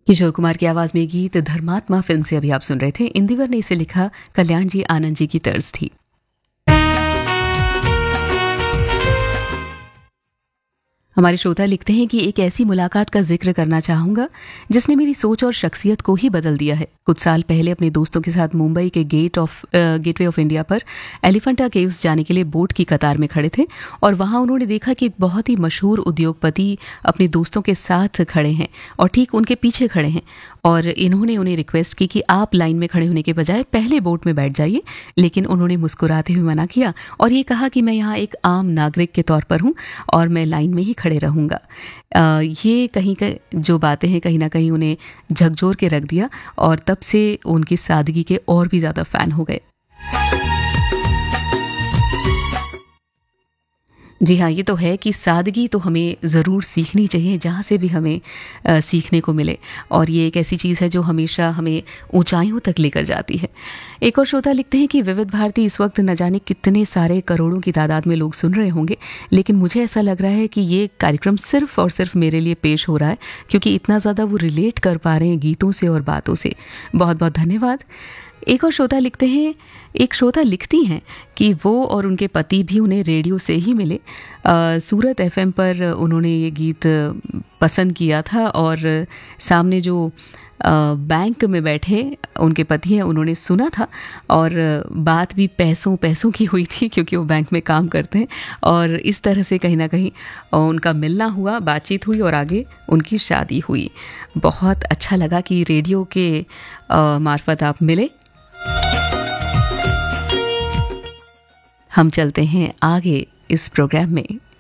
किशोर कुमार की आवाज में गीत धर्मात्मा फिल्म से अभी आप सुन रहे थे। इंदिवर ने इसे लिखा कल्याण जी आनंद जी की तर्ज थी। हमारे श्रोता लिखते हैं कि एक ऐसी मुलाकात का जिक्र करना चाहूंगा जिसने मेरी सोच और शख्सियत को ही बदल दिया है। कुछ साल पहले अपने दोस्तों के साथ मुंबई के गेटवे ऑफ इंडिया पर एलिफेंटा केव्स जाने के लिए बोट की कतार में खड़े थे और वहां उन्होंने देखा कि एक बहुत ही मशहूर उद्योगपति अपने दोस्तों के साथ खड़े हैं और ठीक उनके पीछे खड़े हैं और इन्होंने उन्हें रिक्वेस्ट की कि आप लाइन में खड़े होने के बजाय पहले बोट में बैठ जाइए, लेकिन उन्होंने मुस्कुराते हुए मना किया और ये कहा कि मैं यहाँ एक आम नागरिक के तौर पर हूँ और मैं लाइन में ही खड़े रहूँगा। ये कहीं का जो बातें हैं कहीं ना कहीं उन्हें झकझोर के रख दिया और तब से उनकी सादगी के और भी ज़्यादा फ़ैन हो गए। जी हाँ, ये तो है कि सादगी तो हमें ज़रूर सीखनी चाहिए, जहाँ से भी हमें सीखने को मिले, और ये एक ऐसी चीज़ है जो हमेशा हमें ऊंचाइयों तक लेकर जाती है। एक और श्रोता लिखते हैं कि विविध भारती इस वक्त न जाने कितने सारे करोड़ों की तादाद में लोग सुन रहे होंगे, लेकिन मुझे ऐसा लग रहा है कि ये कार्यक्रम सिर्फ और सिर्फ मेरे लिए पेश हो रहा है क्योंकि इतना ज़्यादा वो रिलेट कर पा रहे हैं गीतों से और बातों से। बहुत बहुत धन्यवाद। एक और श्रोता लिखते हैं, एक श्रोता लिखती हैं कि वो और उनके पति भी उन्हें रेडियो से ही मिले। सूरत एफएम पर उन्होंने ये गीत पसंद किया था और सामने जो बैंक में बैठे उनके पति हैं उन्होंने सुना था और बात भी पैसों की हुई थी क्योंकि वो बैंक में काम करते हैं और इस तरह से कहीं ना कहीं उनका मिलना हुआ, बातचीत हुई और आगे उनकी शादी हुई। बहुत अच्छा लगा कि रेडियो के मार्फत आप मिले। हम चलते हैं आगे इस प्रोग्राम में।